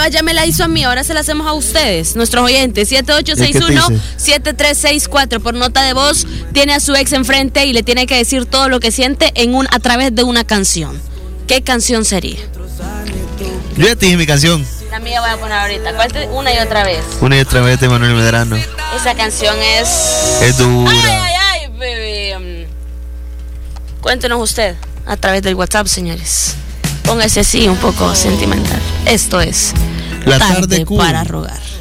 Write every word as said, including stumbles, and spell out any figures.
Sebas ya me la hizo a mí, ahora se la hacemos a ustedes, nuestros oyentes. siete ocho seis uno, siete tres seis cuatro. Por nota de voz, tiene a su ex enfrente y le tiene que decir todo lo que siente en un, a través de una canción. ¿Qué canción sería? Yo ya te dije mi canción. La mía voy a poner ahorita. ¿Cuál te, una y otra vez? Una y otra vez de Manuel Medrano. Esa canción es... Es dura. Ay, ay, ay, bebé. Cuéntenos usted a través del WhatsApp, señores. Póngase así un poco sentimental. Esto es La Tarde, tarde cool. para rogar.